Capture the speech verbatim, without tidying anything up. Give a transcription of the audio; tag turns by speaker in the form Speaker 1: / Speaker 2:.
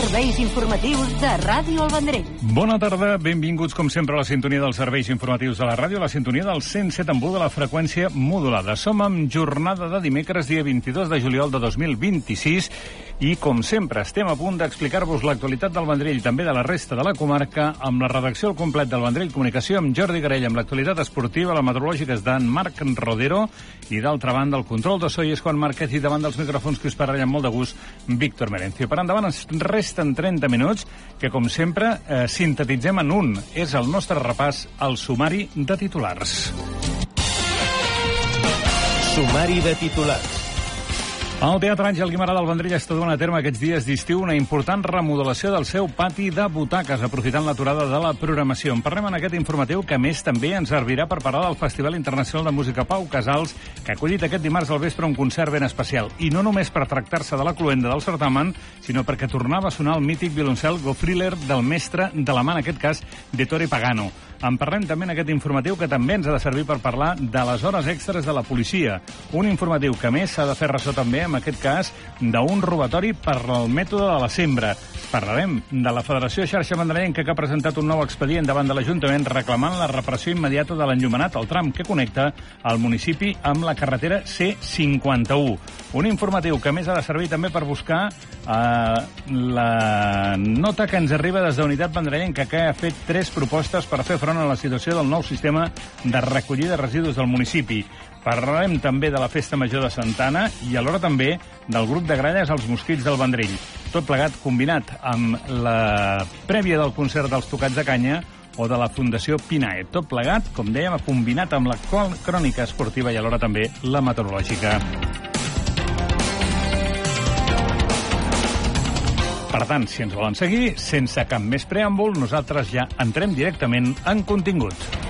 Speaker 1: serveis informatius de Ràdio El Vendrell.
Speaker 2: Bona tarda, benvinguts com sempre a la sintonia dels serveis informatius de la ràdio, la sintonia del cent set en u de la freqüència modulada. Som amb jornada de dimecres, dia vint-i-dos de juliol de dos mil vint-i-sis, i com sempre estem a punt d'explicar-vos l'actualitat del Vendrell, també de la resta de la comarca, amb la redacció al complet del Vendrell Comunicació, amb Jordi Garell, amb l'actualitat esportiva, la meteorològica és d'en Marc Rodero, i d'altra banda el control de so i és Juan Márquez, i davant dels micròfons que us parlarà amb molt de gust Víctor Merencio. Per endavant ens resten trenta minuts que, com sempre, eh, sintetitzem en un. És el nostre repàs al sumari de titulars.
Speaker 3: Sumari de titulars.
Speaker 2: El Teatre Àngel Guimerà del Vendrell està duent a terme aquests dies d'estiu una important remodelació del seu pati de butaques, aprofitant l'aturada de la programació. En parlem en aquest informatiu, que a més també ens servirà per parlar del Festival Internacional de Música Pau Casals, que ha acollit aquest dimarts al vespre un concert ben especial. I no només per tractar-se de la cloenda del certamen, sinó perquè tornava a sonar el mític violoncel Gofriller del mestre de la mà, en aquest cas, d'Ettore Pagano. En parlem també en aquest informatiu, que també ens ha de servir per parlar de les hores extres de la policia. Un informatiu que, a més, s'ha de fer ressò també, en aquest cas, d'un robatori per el mètode de la sembra. Parlarem de la Federació Xarxa Vendrellenca, que ha presentat un nou expedient davant de l'Ajuntament reclamant la reparació immediata de l'enllumenat al tram que connecta el municipi amb la carretera C cinquanta-u. Un informatiu que, a més, ha de servir també per buscar eh, la nota que ens arriba des d'Unitat Vendrellenca, que ha fet tres propostes per fer front a la situació del nou sistema de recollida de residus del municipi. Parlarem també de la Festa Major de Santana i alhora també del grup de gralles als Mosquits del Vendrell. Tot plegat combinat amb la prèvia del concert dels Tocats de Canya o de la Fundació Pinae. Tot plegat, com dèiem, combinat amb la crònica esportiva i alhora també la meteorològica. Per tant, si ens volen seguir, sense cap més preàmbul, nosaltres ja entrem directament en contingut.